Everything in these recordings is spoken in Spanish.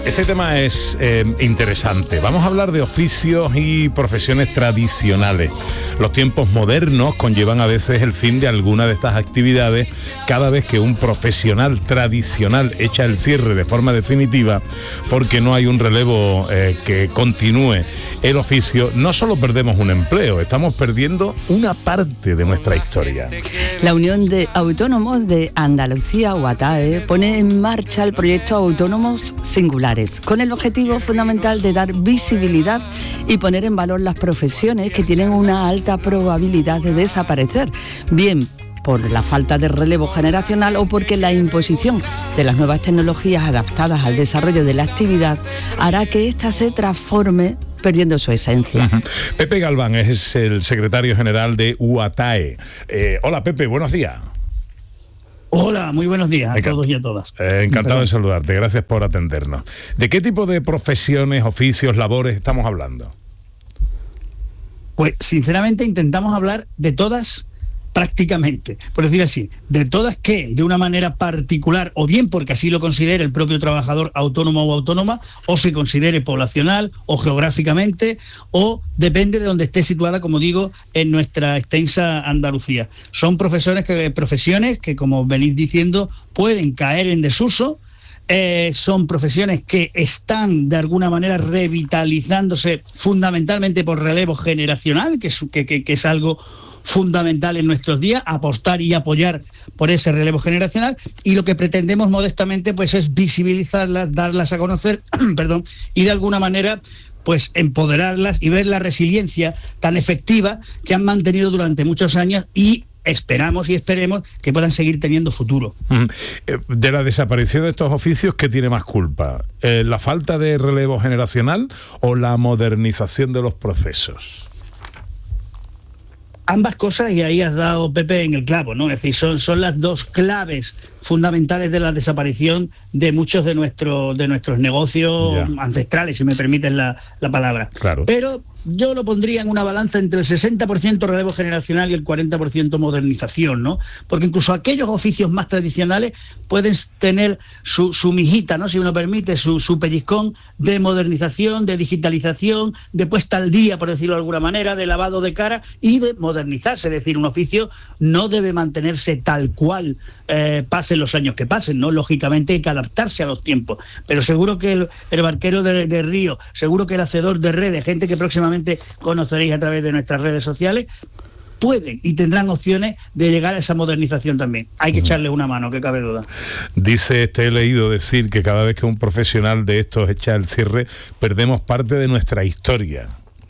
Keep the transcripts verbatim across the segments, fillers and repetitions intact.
Este tema es eh, interesante. Vamos a hablar de oficios y profesiones tradicionales. Los tiempos modernos conllevan a veces el fin de alguna de estas actividades cada vez que un profesional tradicional echa el cierre de forma definitiva, porque no hay un relevo eh, que continúe el oficio. No solo perdemos un empleo, estamos perdiendo una parte de nuestra historia. La Unión de Autónomos de Andalucía, UATAE, pone en marcha el proyecto Autónomos Singulares, con el objetivo fundamental de dar visibilidad y poner en valor las profesiones que tienen una alta probabilidad de desaparecer, bien por la falta de relevo generacional o porque la imposición de las nuevas tecnologías adaptadas al desarrollo de la actividad hará que ésta se transforme perdiendo su esencia. Uh-huh. Pepe Galván es el secretario general de UATAE. Eh, hola Pepe, buenos días. Hola, muy buenos días a Enca- todos y a todas. Eh, encantado Perdón. de saludarte, gracias por atendernos. ¿De qué tipo de profesiones, oficios, labores estamos hablando? Pues sinceramente intentamos hablar de todas prácticamente, por decir así, de todas que de una manera particular, o bien porque así lo considere el propio trabajador autónomo o autónoma, o se considere poblacional o geográficamente, o depende de donde esté situada, como digo, en nuestra extensa Andalucía. Son profesiones que, profesiones que, como venís diciendo, pueden caer en desuso. Eh, son profesiones que están de alguna manera revitalizándose fundamentalmente por relevo generacional, que es, que, que, que es algo fundamental en nuestros días, apostar y apoyar por ese relevo generacional, y lo que pretendemos modestamente pues es visibilizarlas, darlas a conocer, perdón, y de alguna manera pues empoderarlas y ver la resiliencia tan efectiva que han mantenido durante muchos años y esperamos y esperemos que puedan seguir teniendo futuro. De la desaparición de estos oficios, ¿qué tiene más culpa? Eh, ¿La falta de relevo generacional o la modernización de los procesos? Ambas cosas, y ahí has dado, Pepe, en el clavo, ¿no? Es decir, son, son las dos claves fundamentales de la desaparición de muchos de, nuestro, de nuestros negocios yeah. ancestrales, si me permiten la, la palabra. Claro. Pero yo lo pondría en una balanza entre el sesenta por ciento relevo generacional y el cuarenta por ciento modernización, ¿no? Porque incluso aquellos oficios más tradicionales pueden tener su, su mijita, ¿no? Si uno permite, su, su pellizcón de modernización, de digitalización, de puesta al día, por decirlo de alguna manera, de lavado de cara y de modernizarse. Es decir, un oficio no debe mantenerse tal cual eh, pasen los años que pasen, ¿no? Lógicamente hay que adaptarse a los tiempos. Pero seguro que el, el barquero de, de río, seguro que el hacedor de redes, gente que próximamente conoceréis a través de nuestras redes sociales, pueden y tendrán opciones de llegar a esa modernización también. Hay que echarle una mano, que cabe duda. Dice, te he leído decir que cada vez que un profesional de estos echa el cierre, perdemos parte de nuestra historia.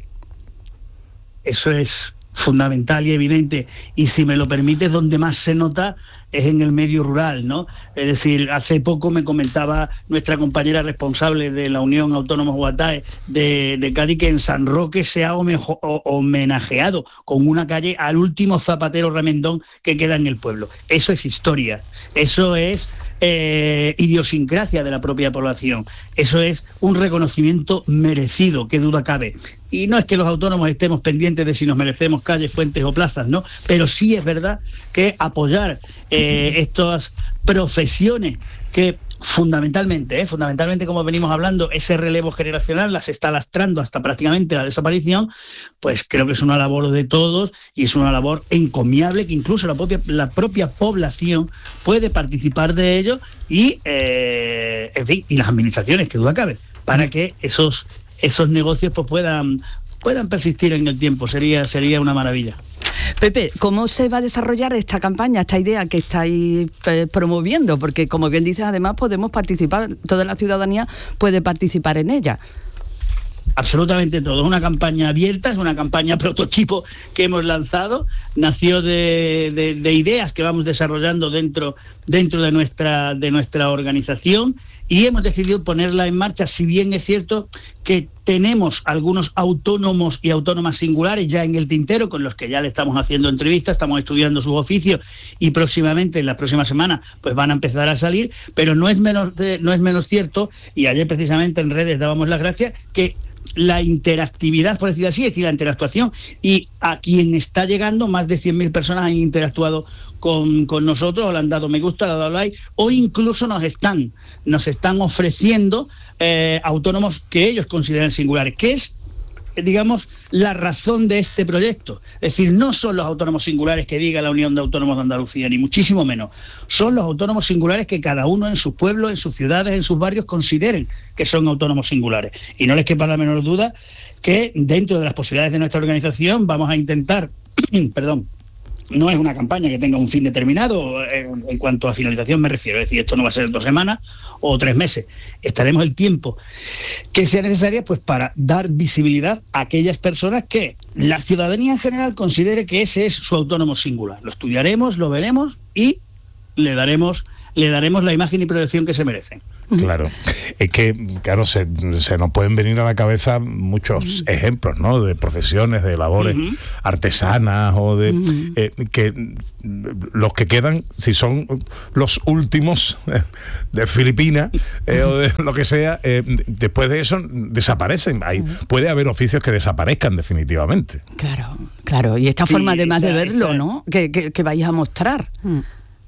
Eso es fundamental y evidente, y si me lo permites, donde más se nota es en el medio rural, ¿no? Es decir, hace poco me comentaba nuestra compañera responsable de la Unión Autónomos UATAE de, de Cádiz que en San Roque se ha homejo, homenajeado con una calle al último zapatero remendón que queda en el pueblo. Eso es historia, eso es eh, idiosincrasia de la propia población, eso es un reconocimiento merecido, qué duda cabe. Y no es que los autónomos estemos pendientes de si nos merecemos calles, fuentes o plazas, ¿no? Pero sí es verdad que apoyar eh, estas profesiones que fundamentalmente, eh, fundamentalmente como venimos hablando, ese relevo generacional las está lastrando hasta prácticamente la desaparición, pues creo que es una labor de todos y es una labor encomiable que incluso la propia, la propia población puede participar de ello y, eh, en fin, y las administraciones, que duda cabe, para que esos esos negocios pues puedan puedan persistir en el tiempo. Sería sería una maravilla. Pepe, ¿cómo se va a desarrollar esta campaña, esta idea que estáis eh, promoviendo? Porque, como bien dices, además podemos participar, toda la ciudadanía puede participar en ella. Absolutamente todo. Es una campaña abierta, es una campaña prototipo que hemos lanzado. Nació de, de, de ideas que vamos desarrollando dentro, dentro de nuestra, de nuestra organización, y hemos decidido ponerla en marcha, si bien es cierto que tenemos algunos autónomos y autónomas singulares ya en el tintero, con los que ya le estamos haciendo entrevistas, estamos estudiando sus oficios y próximamente, en la próxima semana, pues van a empezar a salir, pero no es menos, no es menos cierto, y ayer precisamente en redes dábamos las gracias, que la interactividad, por decir así, es decir, la interactuación, y a quien está llegando, más de cien mil personas han interactuado con, con nosotros, o le han dado me gusta, le han dado like, o incluso nos están, nos están ofreciendo eh, autónomos que ellos consideran singulares, que es, digamos, la razón de este proyecto. Es decir, no son los autónomos singulares que diga la Unión de Autónomos de Andalucía, ni muchísimo menos. Son los autónomos singulares que cada uno en sus pueblos, en sus ciudades, en sus barrios consideren que son autónomos singulares. Y no les quepa la menor duda que dentro de las posibilidades de nuestra organización vamos a intentar, perdón, no es una campaña que tenga un fin determinado, en, en cuanto a finalización me refiero, es decir, esto no va a ser dos semanas o tres meses, estaremos el tiempo que sea necesario pues para dar visibilidad a aquellas personas que la ciudadanía en general considere que ese es su autónomo singular. Lo estudiaremos, lo veremos y le daremos, le daremos la imagen y proyección que se merecen. Claro, es que claro se, se nos pueden venir a la cabeza muchos uh-huh. ejemplos, ¿no? De profesiones, de labores uh-huh. artesanas o de uh-huh. eh, que los que quedan, si son los últimos eh, de Filipinas eh, o de lo que sea, eh, después de eso desaparecen. Hay, uh-huh. puede haber oficios que desaparezcan definitivamente. Claro, claro. Y esta sí, forma además esa, de verlo, esa... ¿no? Que, que, que vais a mostrar. Uh-huh.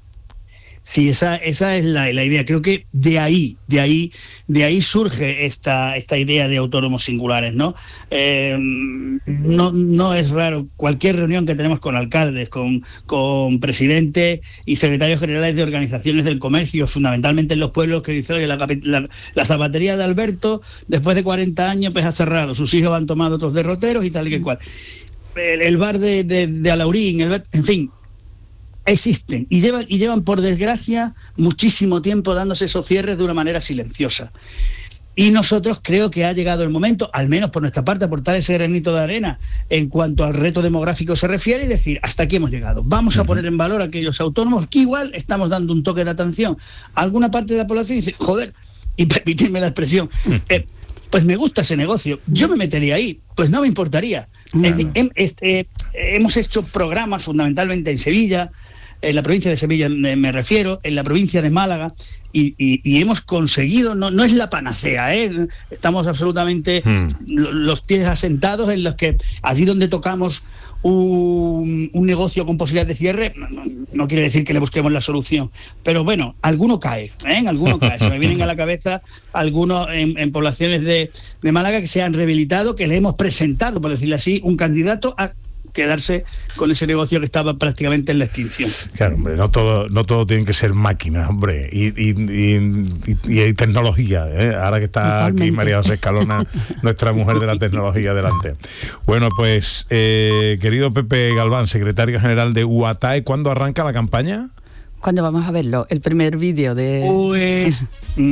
Sí, esa, esa es la, la idea. Creo que de ahí, de ahí, de ahí surge esta, esta idea de autónomos singulares, ¿no? Eh, no, no es raro. Cualquier reunión que tenemos con alcaldes, con, con presidentes y secretarios generales de organizaciones del comercio, fundamentalmente en los pueblos, que dicen, oye, la, la, la zapatería de Alberto, después de cuarenta años, pues ha cerrado. Sus hijos han tomado otros derroteros y tal y que cual. El, el bar de, de, de Alaurín, el bar, en fin. Existen y llevan, y llevan, por desgracia, muchísimo tiempo dándose esos cierres de una manera silenciosa. Y nosotros creo que ha llegado el momento, al menos por nuestra parte, aportar ese granito de arena en cuanto al reto demográfico se refiere y decir, hasta aquí hemos llegado. Vamos a poner en valor a aquellos autónomos que igual estamos dando un toque de atención a alguna parte de la población y dice, joder, y permitidme la expresión, eh, pues me gusta ese negocio, yo me metería ahí, pues no me importaría. No. Eh, eh, eh, hemos hecho programas fundamentalmente en Sevilla, en la provincia de Sevilla me refiero, en la provincia de Málaga, y, y, y hemos conseguido, no, no es la panacea, ¿eh? Estamos absolutamente mm. los pies asentados en los que allí donde tocamos un, un negocio con posibilidad de cierre, no, no quiere decir que le busquemos la solución, pero bueno, alguno cae, ¿eh? Alguno cae, se me vienen a la cabeza algunos en, en poblaciones de, de Málaga que se han rehabilitado, que le hemos presentado, por decirlo así, un candidato a quedarse con ese negocio que estaba prácticamente en la extinción. Claro, hombre, no todo, no todo tiene que ser máquinas, hombre, y, y, y, y, y tecnología, ¿eh? Ahora que está Totalmente. Aquí María José Escalona, nuestra mujer de la tecnología delante. Bueno, pues, eh, querido Pepe Galván, secretario general de U A T A E, ¿cuándo arranca la campaña? ¿Cuándo vamos a verlo? El primer vídeo de... Pues...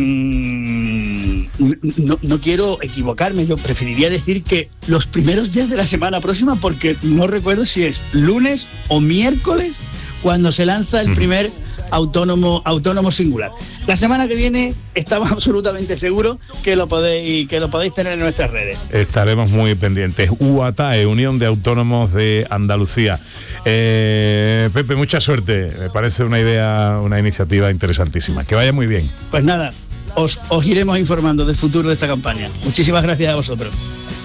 Mmm, no, no quiero equivocarme, yo preferiría decir que los primeros días de la semana próxima, porque no recuerdo si es lunes o miércoles cuando se lanza el primer autónomo, autónomo singular. La semana que viene estamos absolutamente seguros que lo podéis, que lo podéis tener en nuestras redes. Estaremos muy pendientes. U A T A E, Unión de Autónomos de Andalucía. Eh, Pepe, mucha suerte. Me parece una idea, una iniciativa interesantísima. Que vaya muy bien. Pues nada, os, os iremos informando del futuro de esta campaña. Muchísimas gracias a vosotros.